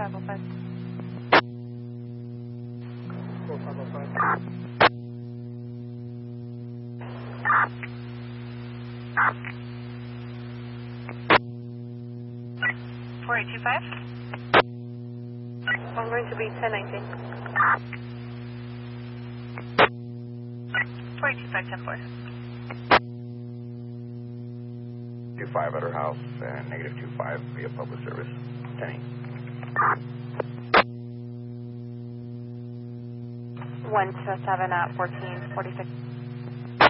4505. 4505. 4825. I'm going to be 1019. 4825, 10-4. 25 at her house and negative 25 via public service. 10. 127 at 1446.